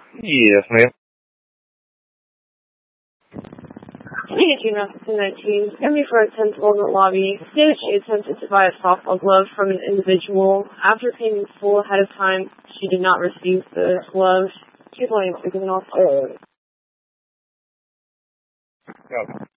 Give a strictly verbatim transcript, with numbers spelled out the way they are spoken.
Yes, ma'am. Hey, June two nineteen. Emily for a tenth Walnut Lobby stated she attempted to buy a softball glove from an individual. After paying full ahead of time, she did not receive the glove. She's wanting to give an offer. Okay.